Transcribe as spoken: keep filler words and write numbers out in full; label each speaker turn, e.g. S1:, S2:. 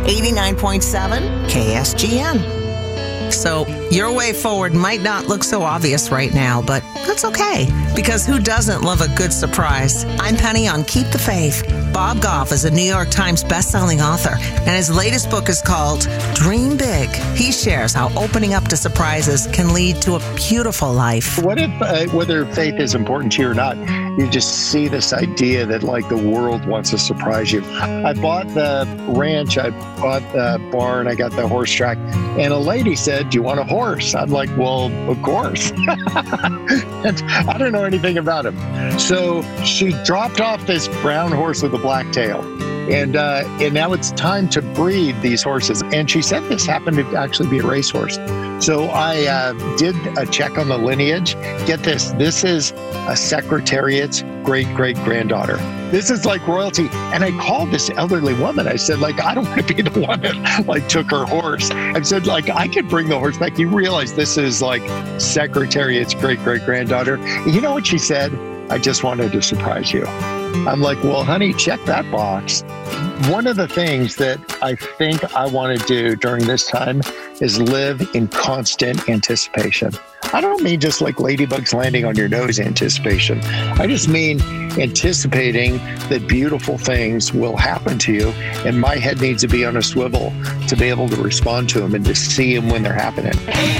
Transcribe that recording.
S1: eighty-nine point seven K S G N. So your way forward might not look so obvious right now, but that's okay, because who doesn't love a good surprise? I'm Penny on Keep the Faith. Bob Goff is a New York Times bestselling author, and his latest book is called Dream Big. He shares how opening up to surprises can lead to a beautiful life.
S2: What if, uh, whether faith is important to you or not, you just see this idea that like the world wants to surprise you. I bought the ranch, I bought the barn, I got the horse track, and a lady said, "Do you want a horse?" I'm like, "Well, of course." And I don't know anything about him. So she dropped off this brown horse with a black tail. And uh, and now it's time to breed these horses. And she said this happened to actually be a racehorse. So I uh, did a check on the lineage. Get this, this is a Secretariat's great-great-granddaughter. This is like royalty. And I called this elderly woman. I said, like, I don't want to be the one that like took her horse. I said, like, I could bring the horse back. You realize this is like Secretariat's great-great-granddaughter. You know what she said? "I just wanted to surprise you." I'm like, "Well, honey, check that box." One of the things that I think I want to do during this time is live in constant anticipation. I don't mean just like ladybugs landing on your nose anticipation. I just mean anticipating that beautiful things will happen to you, and my head needs to be on a swivel to be able to respond to them and to see them when they're happening.